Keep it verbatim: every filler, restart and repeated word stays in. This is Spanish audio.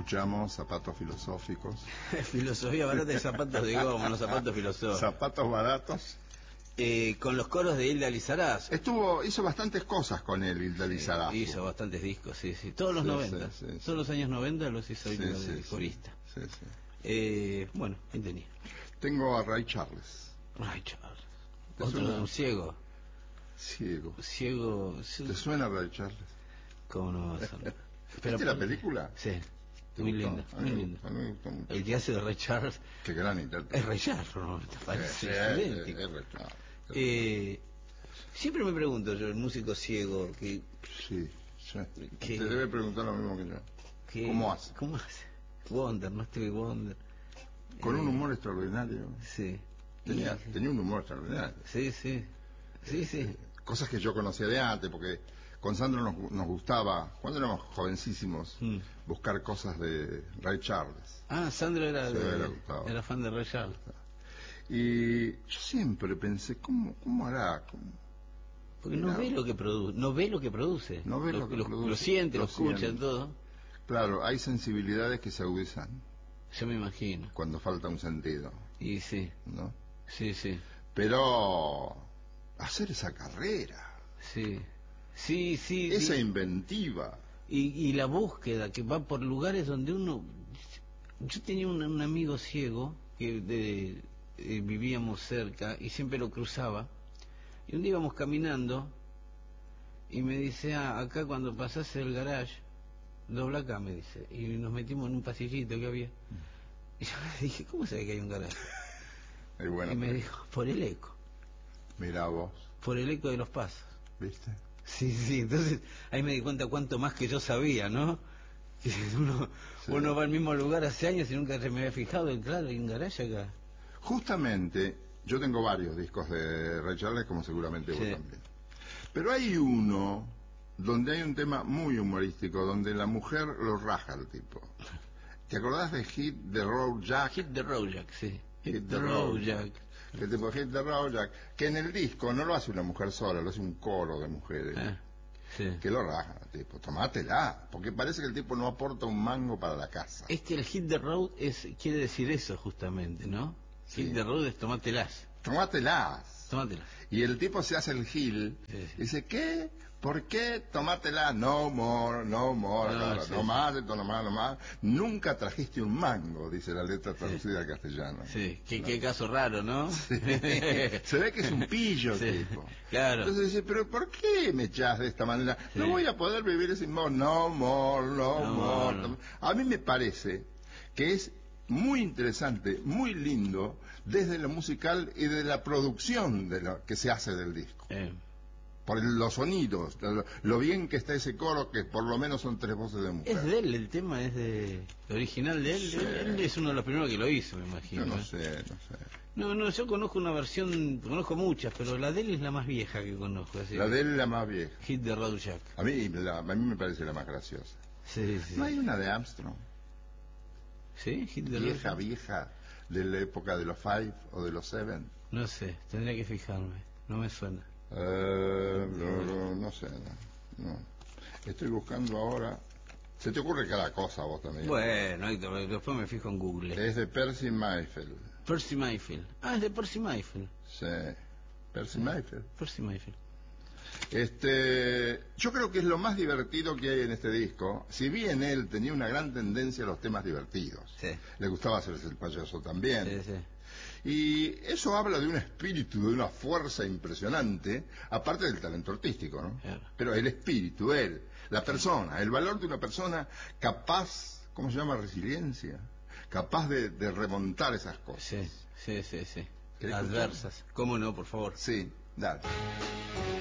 Escuchamos Zapatos Filosóficos. Filosofía barata y zapatos de goma, los zapatos filosóficos. Zapatos baratos. Eh, con los coros de Hilda Lizarazo. Estuvo, hizo bastantes cosas con él, Hilda Lizarazo. Sí, hizo bastantes discos, sí, sí. Todos los sí, noventa. Sí, sí, Todos sí. los años noventa los hizo Sí, Hilda sí, de sí. corista. Sí, sí. Eh, bueno, ¿quién tenía? Tengo a Ray Charles. Ray Charles. ¿Te Otro, suena? un ciego. Ciego. Ciego. ¿Te suena Ray Charles? ¿Cómo no? ¿Viste la película? Sí. Muy linda, muy linda. El que hace de Ray Charles. Qué gran intérprete. Es Ray Charles, ¿no? ¿Te parece? Sí, idéntico. es, es Ray Charles. Eh, siempre me pregunto yo, el músico ciego, que, sí, sí. que te debe preguntar lo mismo que yo. Que, ¿Cómo hace? ¿Cómo hace? Wonder, no estoy Wonder. Con eh, un humor extraordinario. Sí. Tenía, y, tenía un humor extraordinario. Sí, sí. Sí, sí. Eh, cosas que yo conocía de antes, porque con Sandro nos, nos gustaba, cuando éramos jovencísimos, mm. buscar cosas de Ray Charles. Ah, Sandro era, sí, de, era fan de Ray Charles. Y yo siempre pensé, ¿cómo, cómo hará? ¿Cómo? Porque no ve lo que produce, no ve lo que produce. No ve lo, lo que lo, produce. Lo siente, lo, lo escucha, siente. todo. Claro, hay sensibilidades que se agudizan. Yo me imagino. Cuando falta un sentido. Y sí. ¿No? Sí, sí. Pero hacer esa carrera. Sí. Sí, sí. Esa sí. inventiva. Y, y la búsqueda que va por lugares donde uno... Yo tenía un, un amigo ciego que de, eh, vivíamos cerca y siempre lo cruzaba. Y un día íbamos caminando y me dice, ah, acá cuando pasás el garage, dobla acá, me dice. Y nos metimos en un pasillito que había. Y yo le dije, ¿cómo sabe que hay un garage? Y, bueno, y me pero... dijo, por el eco. Mirá vos. Por el eco de los pasos. ¿Viste? Sí, sí, entonces ahí me di cuenta cuánto más que yo sabía, ¿no? Que uno, sí. uno va al mismo lugar hace años y nunca se me había fijado, y claro, hay un garage acá. Justamente, yo tengo varios discos de Ray Charles, como seguramente sí. vos también. Pero hay uno donde hay un tema muy humorístico, donde la mujer lo raja al tipo. ¿Te acordás de Hit the Road Jack? Hit the Road Jack, sí. Hit, Hit the, the Road Jack. Jack. Que tipo Hit the Road Jack, que en el disco no lo hace una mujer sola, lo hace un coro de mujeres. Ah, sí. Que lo rajan al tipo, tomátela, porque parece que el tipo no aporta un mango para la casa. Es que el Hit the Road es, quiere decir eso justamente, ¿no? Sí. Hit the Road es tomátelas. Tomátelas. Tomátelas. Y el tipo se hace el gil, sí, sí. dice, ¿qué? ¿Por qué? Tomátela, no more, no more, no, claro, sí, no sí. más, esto no más, no más. Nunca trajiste un mango, dice la letra traducida sí. al castellano. Sí, qué, ¿no? qué caso raro, ¿no? Sí. Se ve que es un pillo, sí. tipo. Claro. Entonces dice, ¿pero por qué me echás de esta manera? Sí. No voy a poder vivir sin more, no more, no, no more. No. A mí me parece que es muy interesante, muy lindo, desde lo musical y de la producción de lo que se hace del disco. Eh. Por los sonidos, lo, lo bien que está ese coro, que por lo menos son tres voces de mujer. Es de él, el tema es de original de él. Sí. él. Él es uno de los primeros que lo hizo, me imagino. Yo no ¿eh? sé, no sé. No, no, yo conozco una versión, conozco muchas, pero la de él es la más vieja que conozco. Así la de él es la más vieja. Hit the Road Jack. A mí, la, a mí me parece la más graciosa. Sí, sí. ¿No hay una de Armstrong? ¿Sí? Hit the Vieja, Road. vieja, de la época de los Five o de los Seven. No sé, tendría que fijarme, no me suena. Uh, no, no, no sé, no, no. Estoy buscando ahora. Se te ocurre cada cosa a vos también. Bueno, Héctor, después me fijo en Google. Es de Percy Mayfield. Percy Mayfield. Ah, es de Percy Mayfield. Sí, Percy Mayfield. Percy Mayfield. Este, yo creo que es lo más divertido que hay en este disco. Si bien él tenía una gran tendencia a los temas divertidos, sí. le gustaba hacerse el payaso también. Sí, sí. Y eso habla de un espíritu, de una fuerza impresionante, aparte del talento artístico, ¿no? Claro. Pero el espíritu, él, la persona, el valor de una persona capaz, ¿cómo se llama? Resiliencia, capaz de, de remontar esas cosas. Sí, sí, sí, sí. Adversas. ¿Cómo no, por favor? Sí, dale.